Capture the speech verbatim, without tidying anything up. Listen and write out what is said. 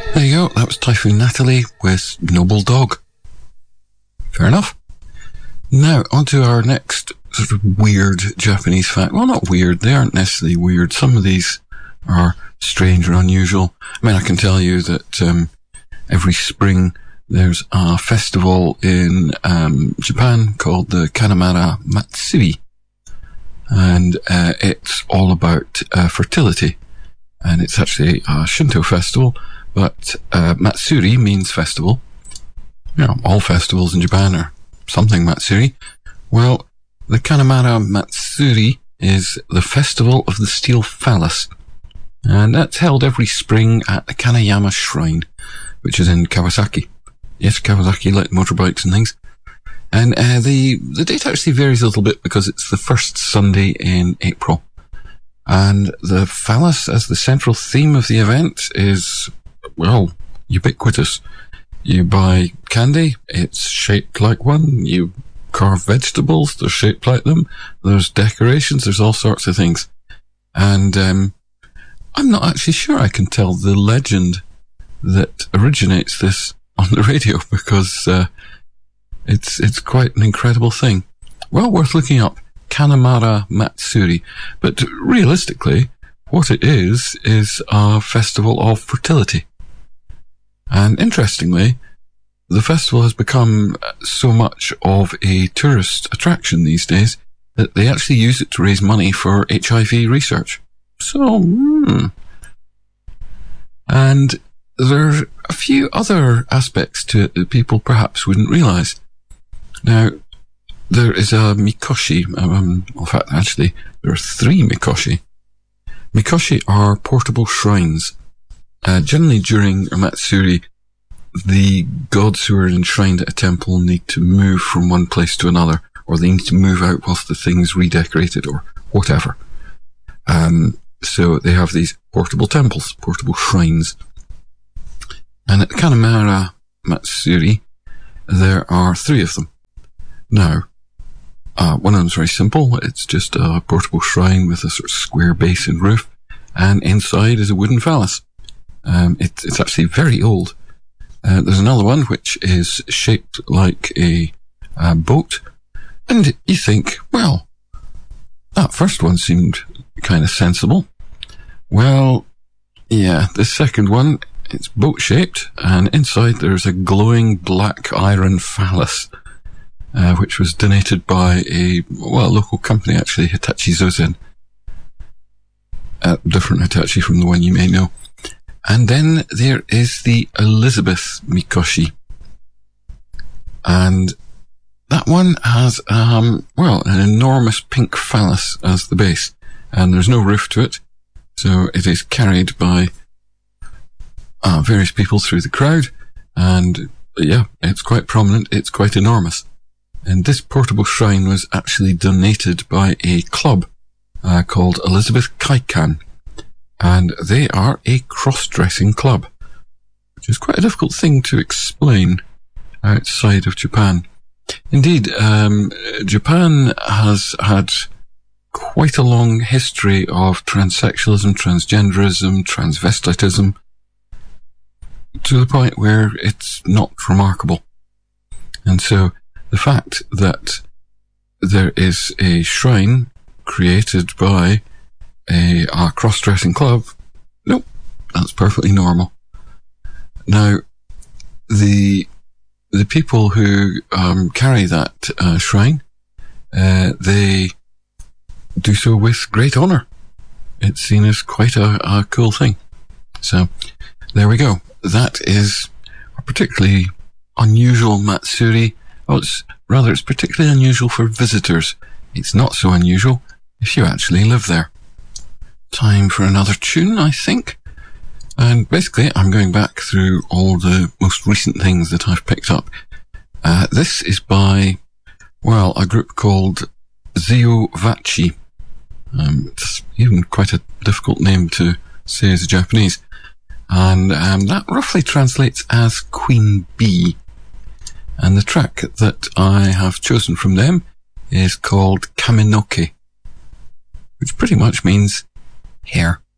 There you go, that was Typhoon Natalie with Noble Dog. Fair enough. Now, on to our next sort of weird Japanese fact. Well, not weird, they aren't necessarily weird. Some of these are strange or unusual. I mean, I can tell you that um, every spring there's a festival in um, Japan called the Kanamara Matsuri. And uh, it's all about uh, fertility. And it's actually a Shinto festival, but uh, Matsuri means festival. You know, all festivals in Japan are something Matsuri. Well, the Kanamara Matsuri is the festival of the steel phallus. And that's held every spring at the Kanayama Shrine, which is in Kawasaki. Yes, Kawasaki, like motorbikes and things. And uh, the the date actually varies a little bit because it's the first Sunday in April. And the phallus as the central theme of the event is, well, ubiquitous. You buy candy, it's shaped like one. You carve vegetables, they're shaped like them. There's decorations, there's all sorts of things. And um, I'm not actually sure I can tell the legend that originates this on the radio because uh, it's it's quite an incredible thing. Well worth looking up, Kanamara Matsuri. But realistically, what it is, is a festival of fertility. And interestingly, the festival has become so much of a tourist attraction these days that they actually use it to raise money for H I V research. So, hmm. And there are a few other aspects to it that people perhaps wouldn't realise. Now, there is a mikoshi. Um, in fact, actually, there are three mikoshi. Mikoshi are portable shrines. Uh, generally, during a Matsuri, the gods who are enshrined at a temple need to move from one place to another, or they need to move out whilst the thing is redecorated, or whatever. Um, so they have these portable temples, portable shrines. And at the Kanamara Matsuri, there are three of them. Now, uh, one of them is very simple. It's just a portable shrine with a sort of square base and roof, and inside is a wooden phallus. Um, it, it's actually very old. Uh, there's another one which is shaped like a, a boat, and you think, well, that first one seemed kind of sensible. Well, yeah, the second one, it's boat-shaped, and inside there's a glowing black iron phallus, uh, which was donated by a, well, a local company, actually, Hitachi Zosen. A different Hitachi from the one you may know. And then there is the Elizabeth Mikoshi. And that one has, um, well, an enormous pink phallus as the base. And there's no roof to it. So it is carried by uh, various people through the crowd. And yeah, it's quite prominent. It's quite enormous. And this portable shrine was actually donated by a club uh, called Elizabeth Kaikan. And they are a cross-dressing club, which is quite a difficult thing to explain outside of Japan. Indeed, um, Japan has had quite a long history of transsexualism, transgenderism, transvestitism, to the point where it's not remarkable. And so the fact that there is a shrine created by a, a cross-dressing club, nope, that's perfectly normal. Now, the the people who um, carry that uh, shrine, uh, they do so with great honour. It's seen as quite a, a cool thing. So, there we go. That is a particularly unusual Matsuri. Oh, it's, rather, it's particularly unusual for visitors. It's not so unusual if you actually live there. Time for another tune, I think. And basically, I'm going back through all the most recent things that I've picked up. Uh, this is by, well, a group called Ziovachi. Um, it's even quite a difficult name to say as a Japanese. And um, that roughly translates as Queen Bee. And the track that I have chosen from them is called Kaminoke, which pretty much means hair.